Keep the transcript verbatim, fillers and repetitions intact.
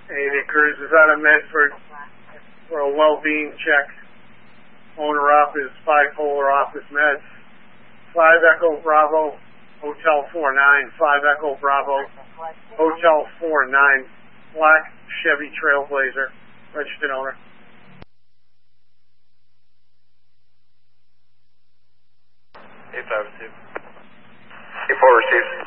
Amy Cruz is out of Medford for a well-being check. Owner office, five Polar Office Meds. five Echo Bravo, Hotel four nine. five Echo Bravo, Hotel four nine. Black Chevy Trailblazer, registered owner. eight five two. eight four received.